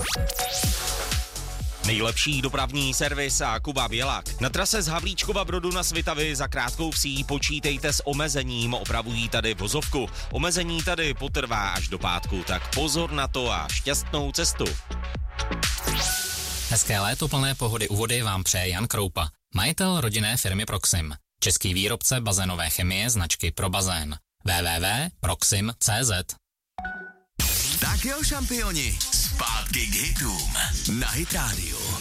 Nejlepší dopravní servis a Kuba Bělak. Na trase z Havlíčkova Brodu na Svitavy za Krátkou Vsí počítejte s omezením, opravují tady vozovku. Omezení tady potrvá až do pátku, tak pozor na to a šťastnou cestu. Hezké léto plné pohody u vody vám přeje Jan Kroupa, majitel rodinné firmy Proxim. Český výrobce bazénové chemie značky Pro bazén. www.proxim.cz. Tak jo, šampioni, zpátky k hitům na Hit Radio.